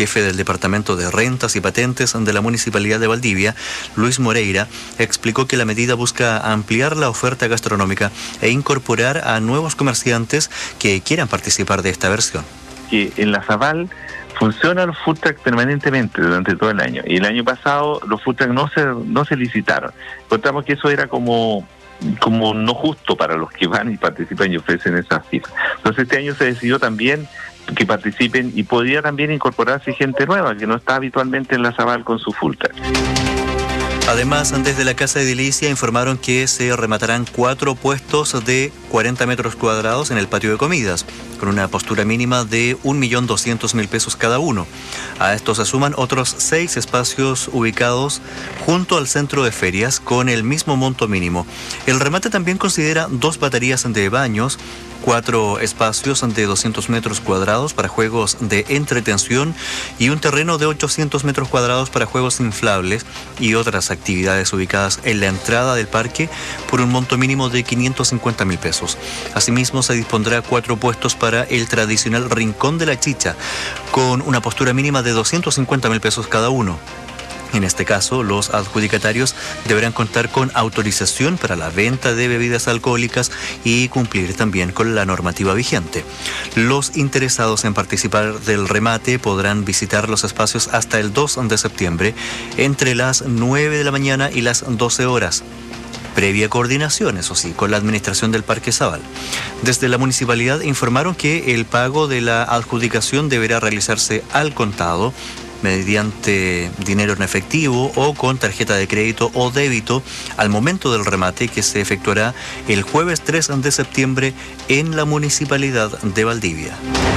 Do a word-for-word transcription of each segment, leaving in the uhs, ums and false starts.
jefe del Departamento de Rentas y Patentes de la Municipalidad de Valdivia, Luis Moreira, explicó que la medida busca ampliar la oferta gastronómica e incorporar a nuevos comerciantes que quieran participar de esta versión. Que en la Zabal funcionan los food trucks permanentemente durante todo el año, y el año pasado los food trucks no se, no se licitaron. Encontramos que eso era como... como no justo para los que van y participan y ofrecen esas cifras. Entonces este año se decidió también que participen, y podría también incorporarse gente nueva que no está habitualmente en la Zabal con su full truck. Además, desde la Casa Edilicia informaron que se rematarán cuatro puestos de cuarenta metros cuadrados en el patio de comidas, con una postura mínima de un millón doscientos mil pesos cada uno. A estos se suman otros seis espacios ubicados junto al centro de ferias con el mismo monto mínimo. El remate también considera dos baterías de baños, cuatro espacios de doscientos metros cuadrados para juegos de entretención y un terreno de ochocientos metros cuadrados para juegos inflables y otras actividades ubicadas en la entrada del parque por un monto mínimo de quinientos cincuenta mil pesos. Asimismo, se dispondrá cuatro puestos para el tradicional Rincón de la Chicha, con una postura mínima de doscientos cincuenta mil pesos cada uno. En este caso, los adjudicatarios deberán contar con autorización para la venta de bebidas alcohólicas y cumplir también con la normativa vigente. Los interesados en participar del remate podrán visitar los espacios hasta el dos de septiembre entre las nueve de la mañana y las doce horas. Previa coordinación, eso sí, con la administración del Parque Zabal. Desde la municipalidad informaron que el pago de la adjudicación deberá realizarse al contado, mediante dinero en efectivo o con tarjeta de crédito o débito al momento del remate, que se efectuará el jueves tres de septiembre en la Municipalidad de Valdivia.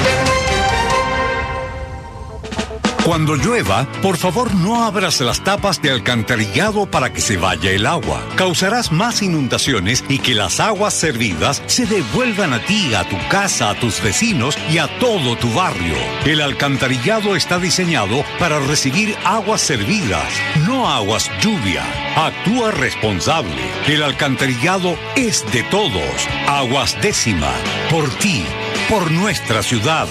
Cuando llueva, por favor no abras las tapas de alcantarillado para que se vaya el agua. Causarás más inundaciones y que las aguas servidas se devuelvan a ti, a tu casa, a tus vecinos y a todo tu barrio. El alcantarillado está diseñado para recibir aguas servidas, no aguas lluvia. Actúa responsable. El alcantarillado es de todos. Aguas Décima. Por ti, por nuestra ciudad.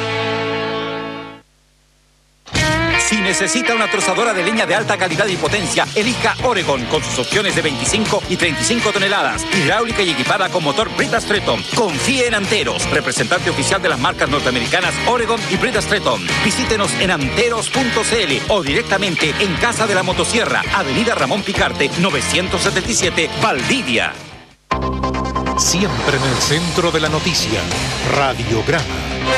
Si necesita una trozadora de leña de alta calidad y potencia, elija Oregon con sus opciones de veinticinco y treinta y cinco toneladas, hidráulica y equipada con motor Brita Stretton. Confíe en Anteros, representante oficial de las marcas norteamericanas Oregon y Brita Stretton. Visítenos en anteros punto c l o directamente en Casa de la Motosierra, Avenida Ramón Picarte, novecientos setenta y siete, Valdivia. Siempre en el centro de la noticia, Radiograma.